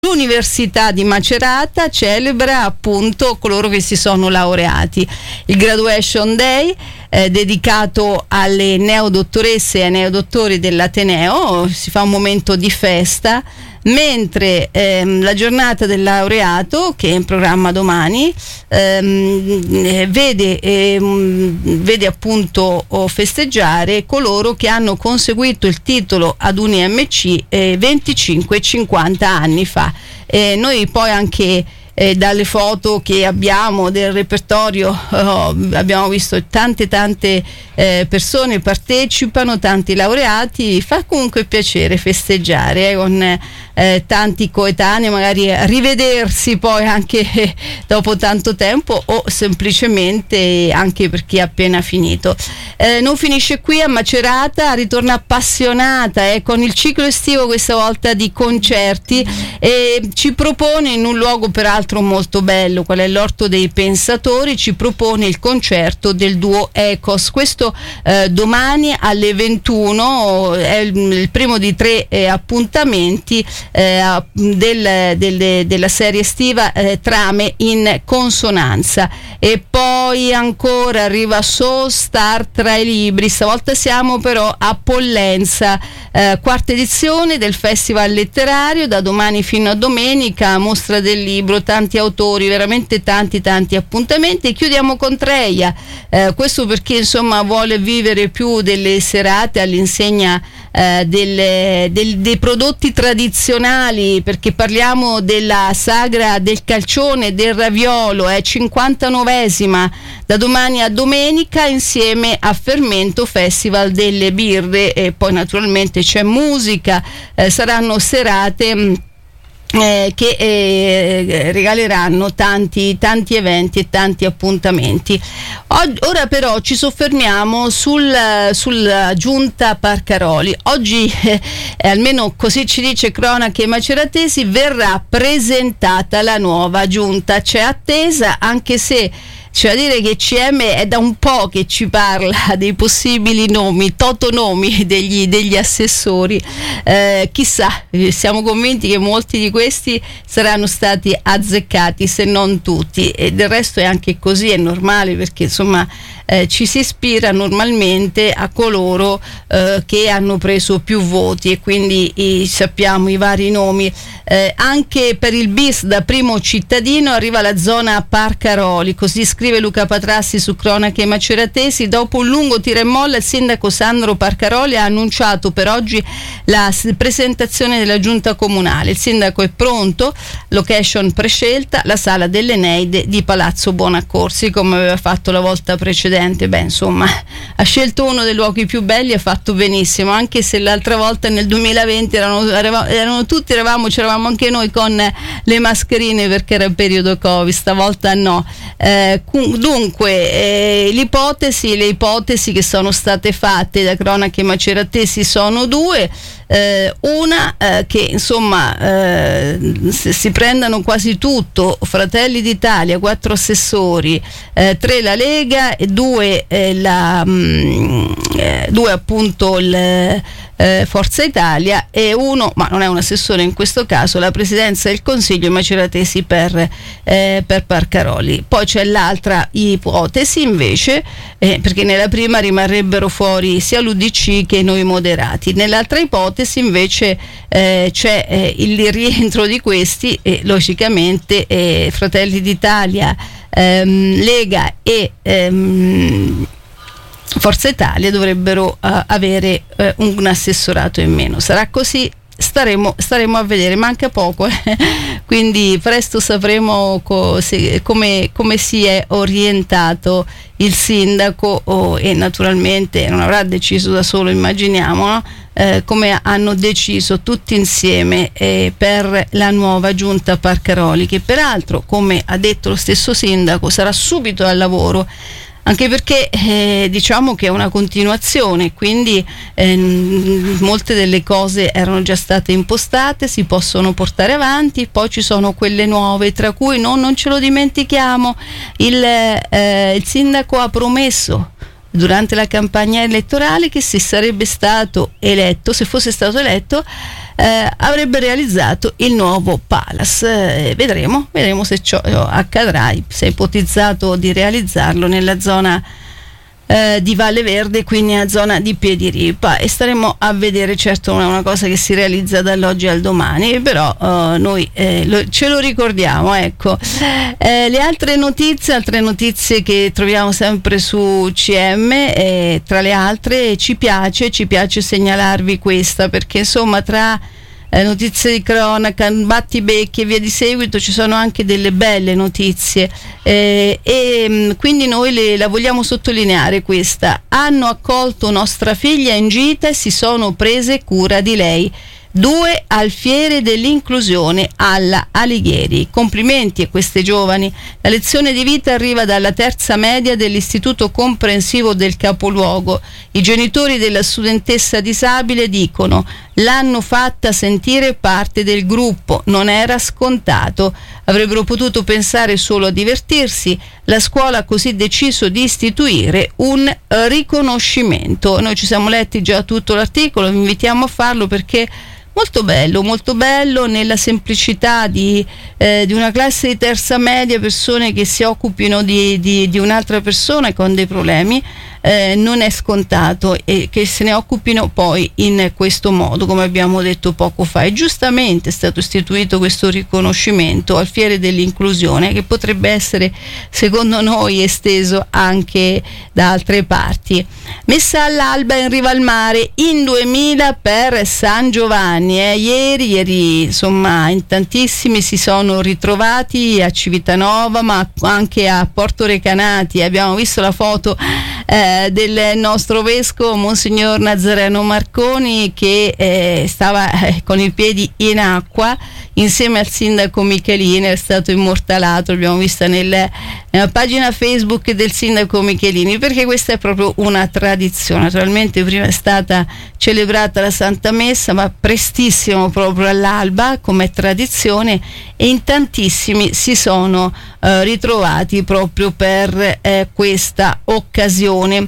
L'Università di Macerata celebra appunto coloro che si sono laureati. Il Graduation Day dedicato alle neodottoresse e ai neodottori dell'Ateneo, si fa un momento di festa, mentre la giornata del laureato, che è in programma domani, vede appunto festeggiare coloro che hanno conseguito il titolo ad un IMC 25 e 50 anni fa. Noi poi anche dalle foto che abbiamo del repertorio abbiamo visto tante persone partecipano, tanti laureati. Fa comunque piacere festeggiare con tanti coetanei, magari rivedersi poi anche dopo tanto tempo, o semplicemente anche per chi ha appena finito. Non finisce qui a Macerata, ritorna appassionata con il ciclo estivo, questa volta di concerti, e ci propone in un luogo peraltro molto bello, qual è l'Orto dei Pensatori, ci propone il concerto del duo Ecos. Questo domani alle 21 è il primo di 3 appuntamenti della serie estiva Trame in consonanza. E poi ancora arriva Soul Star tra i libri, stavolta siamo però a Pollenza, quarta edizione del Festival Letterario, da domani fino a domenica, mostra del libro, tanti autori, veramente tanti appuntamenti. E chiudiamo con Treia, questo perché insomma vuole vivere più delle serate all'insegna dei prodotti tradizionali, perché parliamo della sagra del calcione, del raviolo, 59esima, da domani a domenica, insieme a Fermento, Festival delle birre, e poi naturalmente c'è musica, saranno serate che regaleranno tanti eventi e tanti appuntamenti. Ora però ci soffermiamo sulla giunta Parcaroli. Oggi, almeno così ci dice Cronache Maceratesi, verrà presentata la nuova giunta. C'è attesa, anche se c'è da dire che CM è da un po' che ci parla dei possibili nomi, totonomi degli assessori. Chissà, siamo convinti che molti di questi saranno stati azzeccati, se non tutti, e del resto è anche così, è normale, perché insomma ci si ispira normalmente a coloro che hanno preso più voti, e quindi sappiamo i vari nomi. Anche per il bis da primo cittadino arriva la zona Parcaroli, così scrive Luca Patrassi su Cronache Maceratesi. Dopo un lungo tira e molla, il sindaco Sandro Parcaroli ha annunciato per oggi la presentazione della giunta comunale. Il sindaco è pronto, location prescelta, la sala dell'Eneide di Palazzo Buonaccorsi, come aveva fatto la volta precedente. Beh, insomma, ha scelto uno dei luoghi più belli, ha fatto benissimo, anche se l'altra volta nel 2020 erano tutti, c'eravamo anche noi con le mascherine perché era il periodo Covid, stavolta no. Dunque le ipotesi che sono state fatte da Cronache Maceratesi sono due. Una che insomma si prendano quasi tutto Fratelli d'Italia, 4 assessori, 3 la Lega e 2 appunto il Forza Italia, e uno, ma non è un assessore in questo caso, la presidenza del Consiglio Maceratesi per Parcaroli. Poi c'è l'altra ipotesi invece, perché nella prima rimarrebbero fuori sia l'UDC che noi moderati, nell'altra ipotesi invece c'è il rientro di questi, e logicamente Fratelli d'Italia, Lega e Forza Italia dovrebbero avere un assessorato in meno. Sarà così? Staremo a vedere, manca poco, quindi presto sapremo come si è orientato il sindaco, e naturalmente non avrà deciso da solo, immaginiamo, no? Come hanno deciso tutti insieme per la nuova giunta Parcaroli, che peraltro, come ha detto lo stesso sindaco, sarà subito al lavoro, anche perché diciamo che è una continuazione, quindi molte delle cose erano già state impostate, si possono portare avanti. Poi ci sono quelle nuove, tra cui non ce lo dimentichiamo, il sindaco ha promesso durante la campagna elettorale che se fosse stato eletto, avrebbe realizzato il nuovo Palace. Vedremo se ciò accadrà. Si è ipotizzato di realizzarlo nella zona di Valle Verde, quindi nella zona di Piediripa, e staremo a vedere. Certo non è una cosa che si realizza dall'oggi al domani, però noi ce lo ricordiamo, ecco. Le altre notizie che troviamo sempre su CM, tra le altre ci piace segnalarvi questa, perché insomma tra notizie di cronaca, battibecchi e via di seguito ci sono anche delle belle notizie, e quindi noi la vogliamo sottolineare questa. Hanno accolto nostra figlia in gita e si sono prese cura di lei. 2 alfiere dell'inclusione alla Alighieri. Complimenti a queste giovani. La lezione di vita arriva dalla terza media dell'Istituto Comprensivo del Capoluogo. I genitori della studentessa disabile dicono: l'hanno fatta sentire parte del gruppo, non era scontato. Avrebbero potuto pensare solo a divertirsi. La scuola ha così deciso di istituire un riconoscimento. Noi ci siamo letti già tutto l'articolo, vi invitiamo a farlo perché molto bello, nella semplicità di una classe di terza media, persone che si occupino di un'altra persona con dei problemi. Non è scontato, e che se ne occupino poi in questo modo, come abbiamo detto poco fa. E giustamente è stato istituito questo riconoscimento alfiere dell'inclusione, che potrebbe essere, secondo noi, esteso anche da altre parti. Messa all'alba in riva al mare in 2000 per San Giovanni. Ieri insomma in tantissimi si sono ritrovati a Civitanova, ma anche a Porto Recanati. Abbiamo visto la foto del nostro vescovo Monsignor Nazareno Marconi, che stava con i piedi in acqua insieme al sindaco Michelini. È stato immortalato, l'abbiamo vista nella pagina Facebook del sindaco Michelini, perché questa è proprio una tradizione. Naturalmente prima è stata celebrata la Santa Messa, ma prestissimo, proprio all'alba, come tradizione, e in tantissimi si sono ritrovati proprio per questa occasione.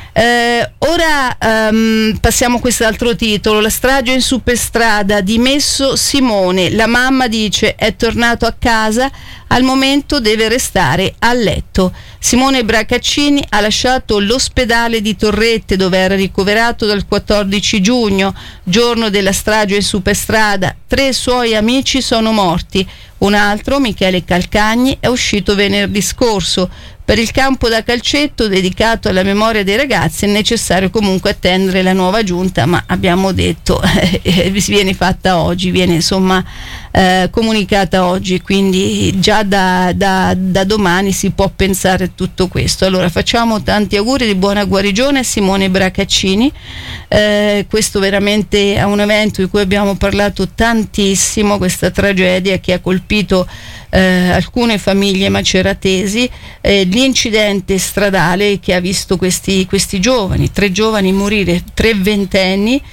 Ora passiamo a quest'altro titolo. La strage in superstrada, dimesso Simone. La mamma dice: è tornato a casa, al momento deve restare a letto. Simone Bracaccini ha lasciato l'ospedale di Torrette, dove era ricoverato dal 14 giugno, giorno della strage in superstrada. 3 suoi amici sono morti. Un altro, Michele Calcagni, è uscito venerdì scorso. Per il campo da calcetto dedicato alla memoria dei ragazzi è necessario comunque attendere la nuova giunta, ma abbiamo detto viene fatta oggi, viene insomma comunicata oggi, quindi già da domani si può pensare a tutto questo. Allora facciamo tanti auguri di buona guarigione a Simone Bracaccini. Questo veramente è un evento di cui abbiamo parlato tantissimo, questa tragedia che ha colpito alcune famiglie maceratesi, l'incidente stradale che ha visto questi giovani, 3 giovani morire, 3 ventenni,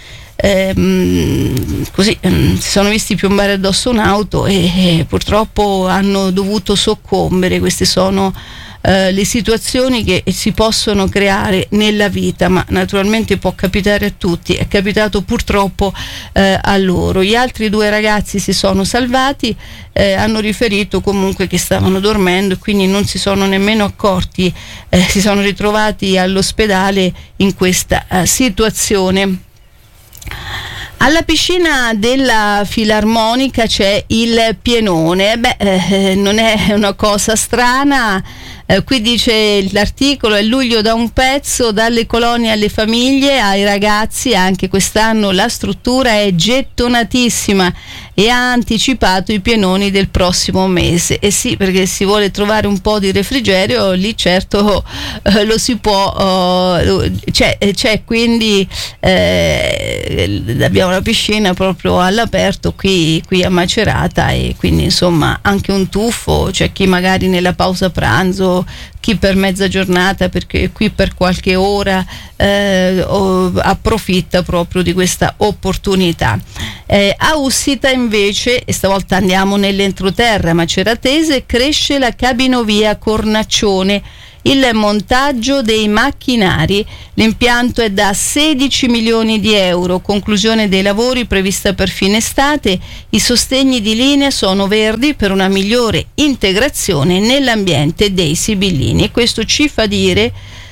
così si sono visti piombare addosso un'auto e purtroppo hanno dovuto soccombere. Queste sono le situazioni che si possono creare nella vita, ma naturalmente può capitare a tutti. È capitato purtroppo a loro. Gli altri 2 ragazzi si sono salvati, hanno riferito comunque che stavano dormendo e quindi non si sono nemmeno accorti, si sono ritrovati all'ospedale in questa situazione. Alla piscina della Filarmonica c'è il pienone. Non è una cosa strana. Qui dice l'articolo: è luglio da un pezzo, dalle colonie alle famiglie, ai ragazzi. Anche quest'anno la struttura è gettonatissima e ha anticipato i pienoni del prossimo mese. E sì, perché si vuole trovare un po' di refrigerio, lì certo lo si può, c'è quindi abbiamo la piscina proprio all'aperto qui a Macerata, e quindi insomma anche un tuffo. C'è chi magari nella pausa pranzo, chi per mezza giornata, perché qui per qualche ora approfitta proprio di questa opportunità. A Ussita invece, e stavolta andiamo nell'entroterra maceratese, cresce la cabinovia Cornaccione. il montaggio dei macchinari. L'impianto è da 16 milioni di euro, conclusione dei lavori prevista per fine estate. I sostegni di linea sono verdi per una migliore integrazione nell'ambiente dei sibillini, e questo ci fa dire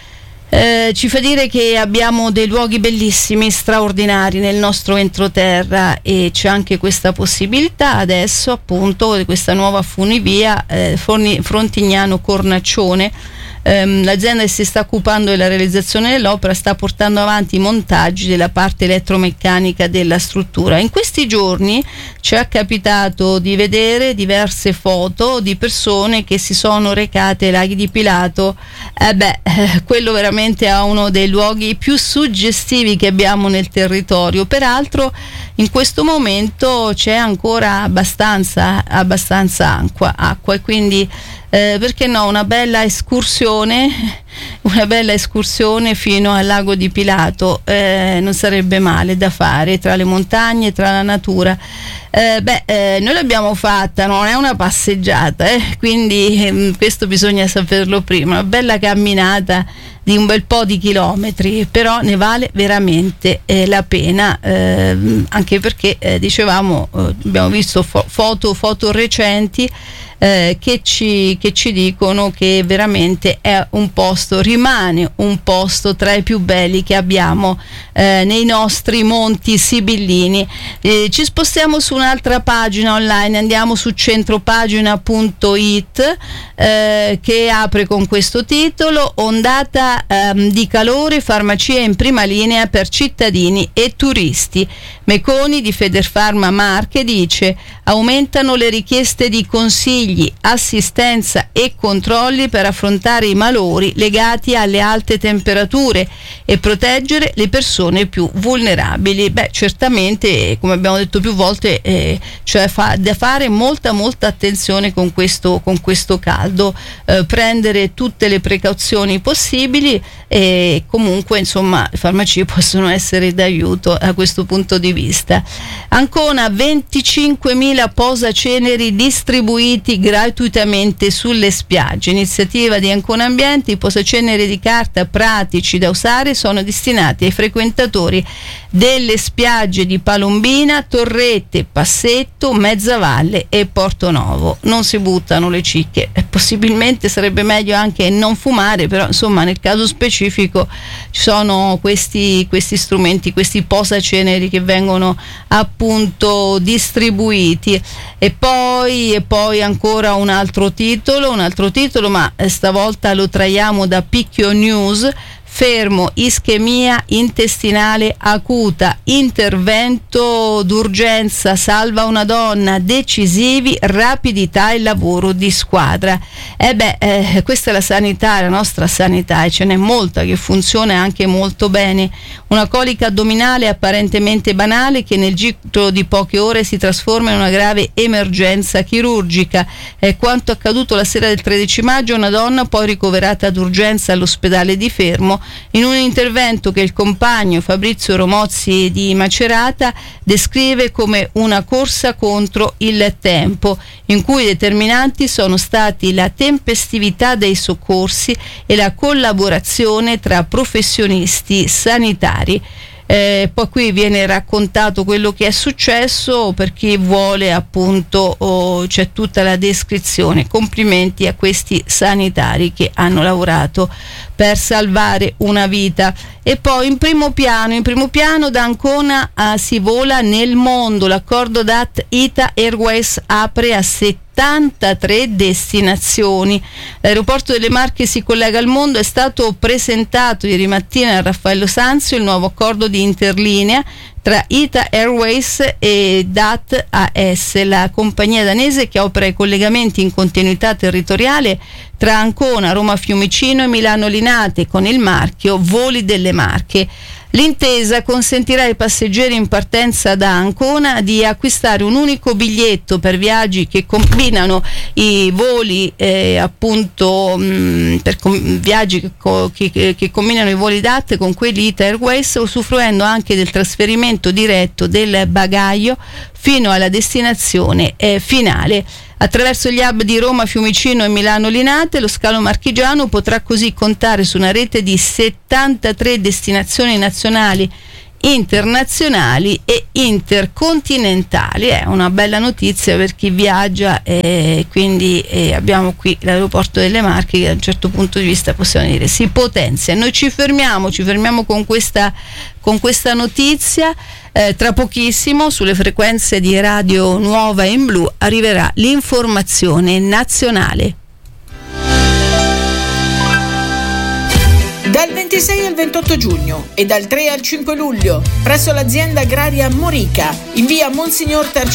che abbiamo dei luoghi bellissimi, straordinari nel nostro entroterra, e c'è anche questa possibilità adesso, appunto, di questa nuova funivia Frontignano Cornaccione. L'azienda che si sta occupando della realizzazione dell'opera sta portando avanti i montaggi della parte elettromeccanica della struttura. In questi giorni ci è capitato di vedere diverse foto di persone che si sono recate ai laghi di Pilato. Quello veramente è uno dei luoghi più suggestivi che abbiamo nel territorio. Peraltro in questo momento c'è ancora abbastanza acqua, e quindi perché no, una bella escursione fino al lago di Pilato non sarebbe male da fare, tra le montagne, tra la natura. Noi l'abbiamo fatta, non è una passeggiata, quindi questo bisogna saperlo prima, una bella camminata di un bel po' di chilometri, però ne vale veramente la pena, anche perché dicevamo, abbiamo visto foto recenti che ci dicono che veramente rimane un posto tra i più belli che abbiamo nei nostri monti sibillini. Ci spostiamo su un'altra pagina online, andiamo su centropagina.it che apre con questo titolo: ondata di calore, farmacia in prima linea per cittadini e turisti. Meconi di Federfarma Marche dice: aumentano le richieste di consigli, assistenza e controlli per affrontare i malori legati alle alte temperature e proteggere le persone più vulnerabili. Certamente, come abbiamo detto più volte, cioè da fare molta attenzione con questo caldo, prendere tutte le precauzioni possibili, e comunque insomma le farmacie possono essere d'aiuto a questo punto di vista. Ancona 25.000 posaceneri distribuiti gratuitamente sulle spiagge. Iniziativa di Ancona Ambiente. I posaceneri di carta pratici da usare sono destinati ai frequentatori delle spiagge di Palombina, Torrette, Passetto, Mezzavalle e Portonovo. Non si buttano le cicche, possibilmente sarebbe meglio anche non fumare, però insomma nel caso specifico ci sono questi strumenti, questi posaceneri che vengono appunto distribuiti. E poi ancora un altro titolo, ma stavolta lo traiamo da Picchio News. Fermo ischemia intestinale acuta, intervento d'urgenza, salva una donna, decisivi, rapidità e lavoro di squadra. Questa è la sanità, la nostra sanità, e ce n'è molta che funziona anche molto bene. Una colica addominale apparentemente banale che nel giro di poche ore si trasforma in una grave emergenza chirurgica. È quanto accaduto la sera del 13 maggio a una donna poi ricoverata d'urgenza all'ospedale di Fermo, in un intervento che il compagno Fabrizio Romozzi di Macerata descrive come una corsa contro il tempo, in cui determinanti sono stati la tempestività dei soccorsi e la collaborazione tra professionisti sanitari. Poi qui viene raccontato quello che è successo, per chi vuole appunto c'è tutta la descrizione. Complimenti a questi sanitari che hanno lavorato per salvare una vita. E poi in primo piano da Ancona si vola nel mondo. L'accordo DAT-ITA Airways apre a 73 destinazioni. L'aeroporto delle Marche si collega al mondo. È stato presentato ieri mattina a Raffaello Sanzio il nuovo accordo di interlinea tra ITA Airways e DAT AS, la compagnia danese che opera i collegamenti in continuità territoriale tra Ancona, Roma Fiumicino e Milano Linate, con il marchio Voli delle Marche. L'intesa consentirà ai passeggeri in partenza da Ancona di acquistare un unico biglietto per viaggi che combinano i voli viaggi che combinano i voli DAT con quelli ITA Airways, usufruendo anche del trasferimento diretto del bagaglio fino alla destinazione finale. Attraverso gli hub di Roma, Fiumicino e Milano Linate, lo scalo marchigiano potrà così contare su una rete di 73 destinazioni nazionali, internazionali e intercontinentali. È una bella notizia per chi viaggia, quindi abbiamo qui l'aeroporto delle Marche che da un certo punto di vista possiamo dire si potenzia. Noi ci fermiamo con questa notizia. Tra pochissimo sulle frequenze di Radio Nuova in Blu arriverà l'informazione nazionale. Dal 26 al 28 giugno e dal 3 al 5 luglio presso l'azienda agraria Morica in via Monsignor Tarcisiano